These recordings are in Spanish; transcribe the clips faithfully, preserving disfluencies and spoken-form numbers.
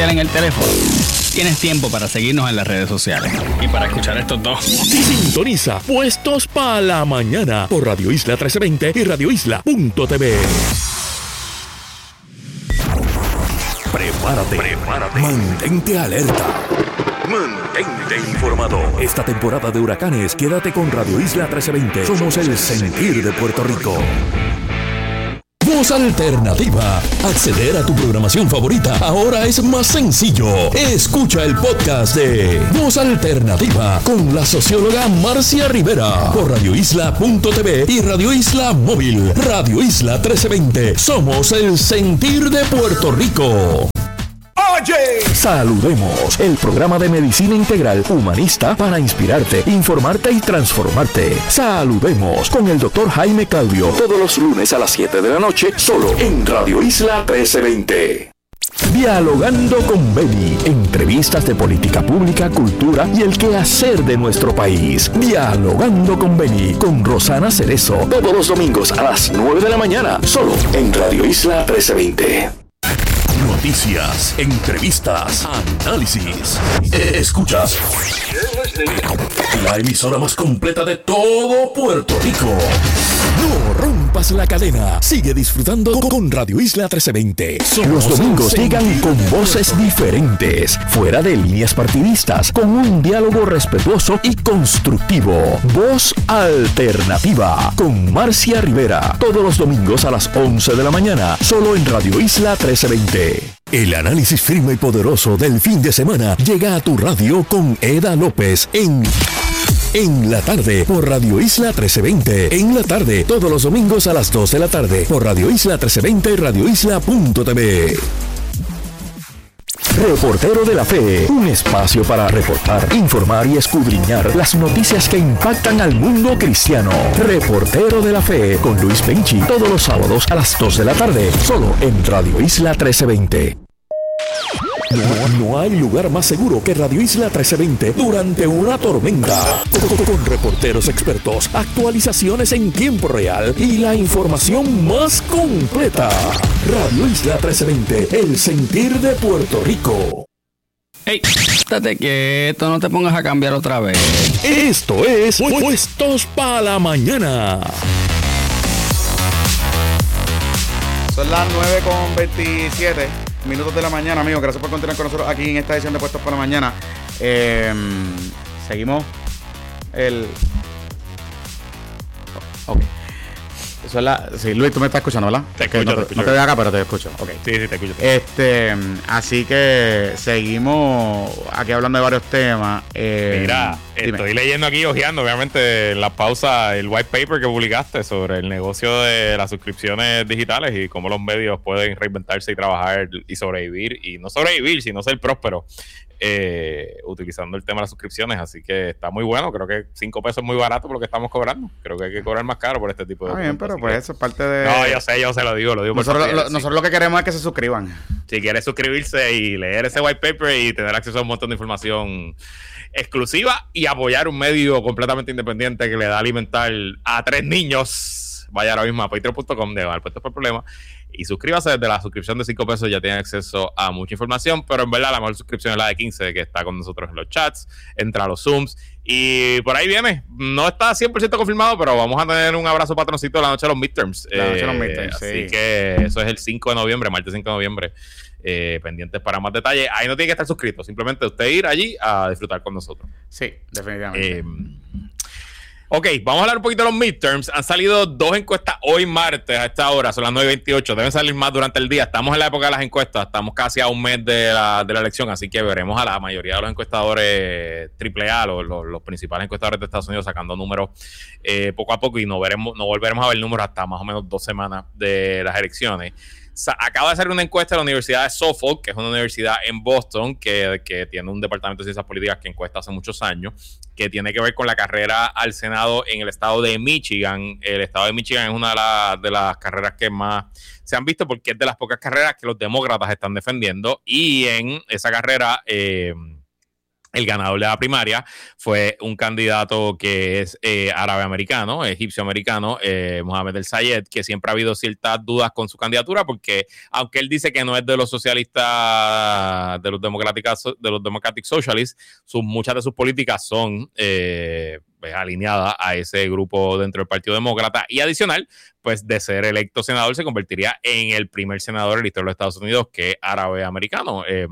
social en el teléfono, tienes tiempo para seguirnos en las redes sociales y para escuchar estos dos. Sintoniza Puestos para la Mañana por Radio Isla trece veinte y radio isla punto t v. Prepárate, prepárate, mantente alerta, mantente informado. Esta temporada de huracanes, quédate con Radio Isla trece veinte. Somos el sentir de Puerto Rico. Voz Alternativa. Acceder a tu programación favorita ahora es más sencillo. Escucha el podcast de Voz Alternativa con la socióloga Marcia Rivera por radio isla punto t v y Radio Isla Móvil. Radio Isla trece veinte. Somos el sentir de Puerto Rico. Oye, saludemos, el programa de medicina integral humanista para inspirarte, informarte y transformarte. Saludemos con el doctor Jaime Claudio, todos los lunes a las siete de la noche, solo en Radio Isla trece veinte. Dialogando con Beni, entrevistas de política pública, cultura y el quehacer de nuestro país. Dialogando con Beni, con Rosana Cerezo, todos los domingos a las nueve de la mañana, solo en Radio Isla trece veinte. Noticias, entrevistas, análisis. Escuchas la emisora más completa de todo Puerto Rico. No rompas la cadena. Sigue disfrutando con Radio Isla trece veinte. Los domingos llegan con voces diferentes, fuera de líneas partidistas, con un diálogo respetuoso y constructivo. Voz Alternativa con Marcia Rivera. Todos los domingos a las once de la mañana, solo en Radio Isla trece veinte. El análisis firme y poderoso del fin de semana llega a tu radio con Eda López en... En la tarde, por Radio Isla trece veinte. En la tarde, todos los domingos a las dos de la tarde, por Radio Isla trece veinte y radio isla punto t v. Reportero de la Fe, un espacio para reportar, informar y escudriñar las noticias que impactan al mundo cristiano. Reportero de la Fe, con Luis Penchi, todos los sábados a las dos de la tarde, solo en Radio Isla trece veinte. No, no hay lugar más seguro que Radio Isla trece veinte durante una tormenta. Con, con reporteros expertos, actualizaciones en tiempo real y la información más completa. Radio Isla trece veinte, el sentir de Puerto Rico. ¡Ey! Estate quieto, no te pongas a cambiar otra vez. Esto es Puestos para la Mañana. Son las nueve con veintisiete minutos de la mañana, amigos. Gracias por continuar con nosotros aquí en esta edición de Puestos para la Mañana. Eh, seguimos el... Ok. Son la... Sí, Luis, tú me estás escuchando, ¿verdad? Te escucho, no te, te escucho. No te veo acá, pero te escucho. Okay. Sí, sí, te escucho. Este, así que seguimos aquí hablando de varios temas. Eh, Mira, dime. Estoy leyendo aquí, hojeando, obviamente, en la pausa, el white paper que publicaste sobre el negocio de las suscripciones digitales y cómo los medios pueden reinventarse y trabajar y sobrevivir, y no sobrevivir, sino ser prósperos, eh, utilizando el tema de las suscripciones. Así que está muy bueno. Creo que cinco pesos es muy barato por lo que estamos cobrando. Creo que hay que cobrar más caro por este tipo de Ah, cosas. bien, pero Así pues que... eso es parte de... No, yo sé, yo se lo digo, lo digo. Nosotros, por lo, sí. nosotros lo que queremos es que se suscriban. Si quieres suscribirse y leer ese white paper y tener acceso a un montón de información exclusiva y apoyar un medio completamente independiente que le da a alimentar a tres niños, vaya ahora mismo a patreon punto com de Puestos por Problemas y suscríbase. Desde la suscripción de cinco pesos ya tienen acceso a mucha información, pero en verdad la mejor suscripción es la de quince, que está con nosotros en los chats, entra a los Zooms y por ahí viene. No está cien por ciento confirmado, pero vamos a tener un abrazo patroncito la noche de los midterms. La noche de los Eh, midterms, así sí. que eso es el cinco de noviembre, martes cinco de noviembre. Eh, pendientes para más detalles. Ahí no tiene que estar suscrito, simplemente usted ir allí a disfrutar con nosotros. Sí, definitivamente. Eh, ok, vamos a hablar un poquito de los midterms. Han salido dos encuestas hoy martes a esta hora, son las nueve veintiocho. Deben salir más durante el día. Estamos en la época de las encuestas, estamos casi a un mes de la, de la elección, así que veremos a la mayoría de los encuestadores triple A, los, los, los principales encuestadores de Estados Unidos, sacando números eh, poco a poco, y no veremos, no volveremos a ver números hasta más o menos dos semanas de las elecciones. Acaba de hacer una encuesta de la Universidad de Suffolk, que es una universidad en Boston, que, que tiene un departamento de ciencias políticas que encuesta hace muchos años, que tiene que ver con la carrera al Senado en el estado de Michigan. El estado de Michigan es una de, la, de las carreras que más se han visto, porque es de las pocas carreras que los demócratas están defendiendo, y en esa carrera... Eh, El ganador de la primaria fue un candidato que es eh, árabe-americano, egipcio-americano, eh, Mohamed El Sayed, que siempre ha habido ciertas dudas con su candidatura, porque aunque él dice que no es de los socialistas, de los democratic, de los democratic socialists, sus, muchas de sus políticas son eh, pues, alineadas a ese grupo dentro del Partido Demócrata. Y adicional, pues de ser electo senador, se convertiría en el primer senador en la historia de los Estados Unidos que es árabe-americano. Eh,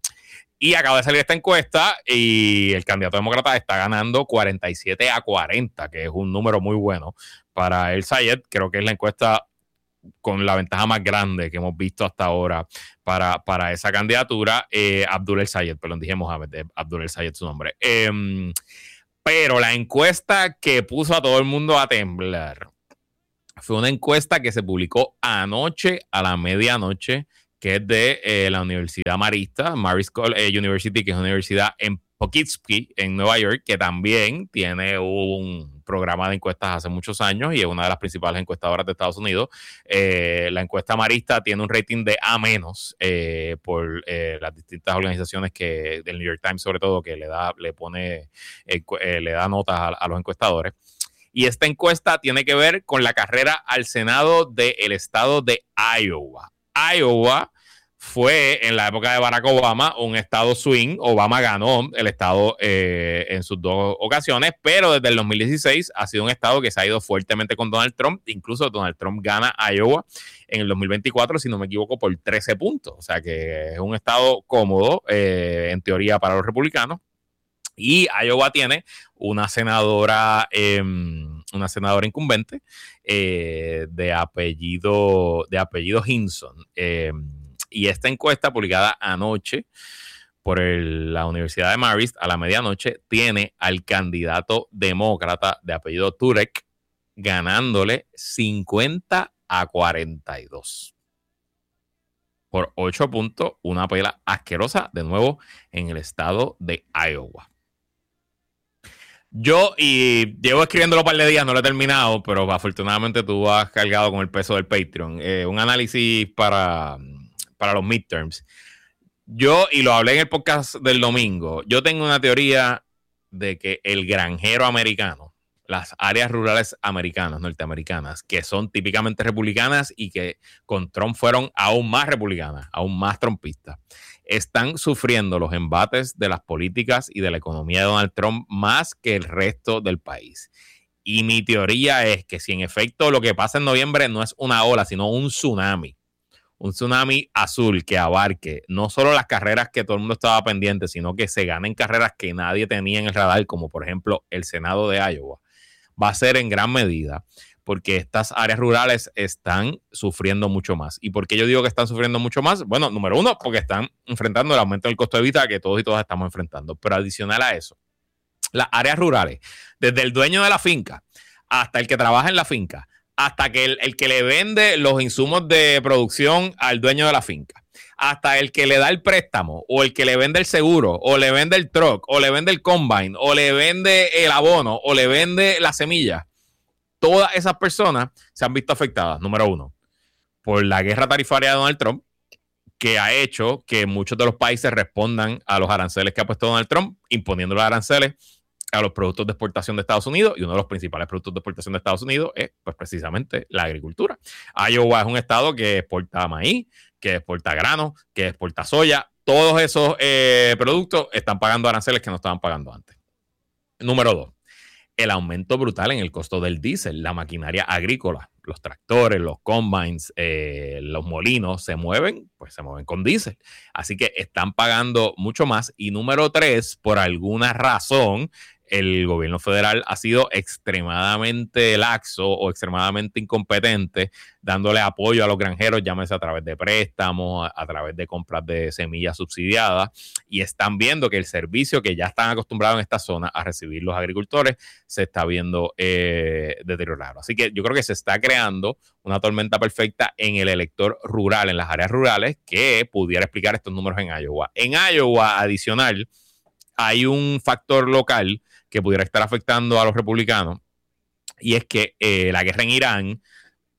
Y acaba de salir esta encuesta y el candidato demócrata está ganando cuarenta y siete a cuarenta, que es un número muy bueno para El Sayed. Creo que es la encuesta con la ventaja más grande que hemos visto hasta ahora para, para esa candidatura. Eh, Abdul El Sayed, perdón, dije Mohamed, eh, Abdul El Sayed su nombre. Eh, pero la encuesta que puso a todo el mundo a temblar fue una encuesta que se publicó anoche a la medianoche, que es de eh, la Universidad Marista, Marist eh, University, que es una universidad en Poughkeepsie, en Nueva York, que también tiene un programa de encuestas hace muchos años y es una de las principales encuestadoras de Estados Unidos. Eh, la encuesta Marista tiene un rating de A menos eh, por eh, las distintas organizaciones que, del New York Times sobre todo, que le da, le pone, eh, eh, le da notas a, a los encuestadores. Y esta encuesta tiene que ver con la carrera al Senado del estado de Iowa. Iowa fue en la época de Barack Obama un estado swing. Obama ganó el estado eh, en sus dos ocasiones, pero desde el dos mil dieciséis ha sido un estado que se ha ido fuertemente con Donald Trump. Incluso Donald Trump gana Iowa en el dos mil veinticuatro, si no me equivoco, por trece puntos. O sea que es un estado cómodo, eh, en teoría, para los republicanos. Y Iowa tiene una senadora, eh, una senadora incumbente eh, de apellido, de apellido Hinson. Eh, y esta encuesta publicada anoche por el, la Universidad de Marist a la medianoche tiene al candidato demócrata de apellido Turek ganándole cincuenta a cuarenta y dos. Por ocho puntos, una pela asquerosa de nuevo en el estado de Iowa. Yo, y llevo escribiéndolo un par de días, no lo he terminado, pero afortunadamente tú has cargado con el peso del Patreon. Eh, un análisis para, para los midterms. Yo, y lo hablé en el podcast del domingo, yo tengo una teoría de que el granjero americano, las áreas rurales americanas, norteamericanas, que son típicamente republicanas y que con Trump fueron aún más republicanas, aún más trumpistas, están sufriendo los embates de las políticas y de la economía de Donald Trump más que el resto del país. Y mi teoría es que si en efecto lo que pasa en noviembre no es una ola, sino un tsunami, un tsunami azul que abarque no solo las carreras que todo el mundo estaba pendiente, sino que se ganen carreras que nadie tenía en el radar, como por ejemplo el Senado de Iowa, va a ser en gran medida porque estas áreas rurales están sufriendo mucho más. ¿Y por qué yo digo que están sufriendo mucho más? Bueno, número uno, porque están enfrentando el aumento del costo de vida que todos y todas estamos enfrentando. Pero adicional a eso, las áreas rurales, desde el dueño de la finca hasta el que trabaja en la finca, hasta que el, el que le vende los insumos de producción al dueño de la finca, hasta el que le da el préstamo, o el que le vende el seguro, o le vende el truck, o le vende el combine, o le vende el abono, o le vende la semilla. Todas esas personas se han visto afectadas, número uno, por la guerra tarifaria de Donald Trump, que ha hecho que muchos de los países respondan a los aranceles que ha puesto Donald Trump, imponiendo los aranceles a los productos de exportación de Estados Unidos, y uno de los principales productos de exportación de Estados Unidos es pues precisamente la agricultura. Iowa es un estado que exporta maíz, que exporta grano, que exporta soya. Todos esos eh, productos están pagando aranceles que no estaban pagando antes. Número dos, el aumento brutal en el costo del diésel, la maquinaria agrícola, los tractores, los combines, eh, los molinos se mueven, pues se mueven con diésel. Así que están pagando mucho más. Y número tres, por alguna razón, el gobierno federal ha sido extremadamente laxo o extremadamente incompetente, dándole apoyo a los granjeros, llámese a través de préstamos, a, a través de compras de semillas subsidiadas, y están viendo que el servicio que ya están acostumbrados en esta zona a recibir los agricultores se está viendo eh, deteriorado. Así que yo creo que se está creando una tormenta perfecta en el elector rural, en las áreas rurales, que pudiera explicar estos números en Iowa. En Iowa, adicional, hay un factor local que pudiera estar afectando a los republicanos, y es que eh, la guerra en Irán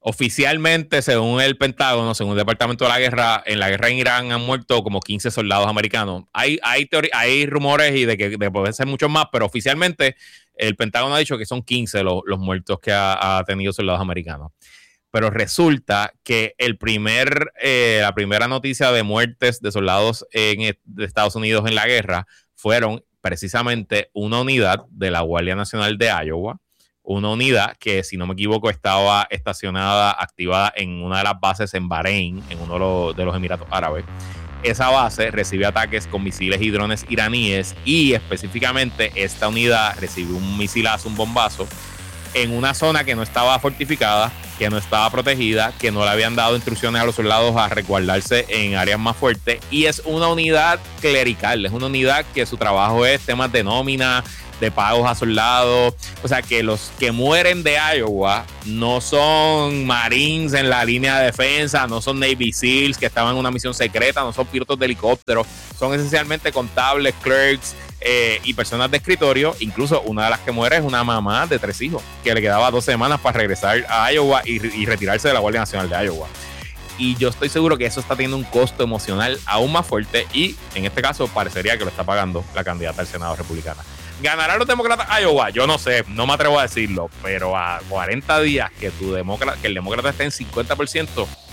Oficialmente, según el Pentágono, según el Departamento de la Guerra, en la guerra en Irán han muerto como quince soldados americanos. Hay, hay, teori- hay rumores y de que de pueden ser muchos más, pero oficialmente el Pentágono ha dicho que son quince los, los muertos que ha, ha tenido soldados americanos. Pero resulta que el primer, eh, la primera noticia de muertes de soldados en de Estados Unidos en la guerra fueron precisamente una unidad de la Guardia Nacional de Iowa, una unidad que, si no me equivoco, estaba estacionada, activada en una de las bases en Bahrein, en uno de los, de los Emiratos Árabes. Esa base recibe ataques con misiles y drones iraníes y específicamente esta unidad recibió un misilazo, un bombazo, en una zona que no estaba fortificada, que no estaba protegida, que no le habían dado instrucciones a los soldados a resguardarse en áreas más fuertes, y es una unidad clerical, es una unidad que su trabajo es temas de nómina, de pagos a soldados. O sea, que los que mueren de Iowa no son Marines en la línea de defensa, no son Navy SEALs que estaban en una misión secreta, no son pilotos de helicóptero, son esencialmente contables, clerks eh, y personas de escritorio. Incluso una de las que muere es una mamá de tres hijos que le quedaba dos semanas para regresar a Iowa y, y retirarse de la Guardia Nacional de Iowa. Y yo estoy seguro que eso está teniendo un costo emocional aún más fuerte, y en este caso parecería que lo está pagando la candidata al Senado republicana. ¿Ganarán los demócratas Iowa? Yo no sé, no me atrevo a decirlo, pero a cuarenta días que, tu demócrata, que el demócrata esté en cincuenta por ciento,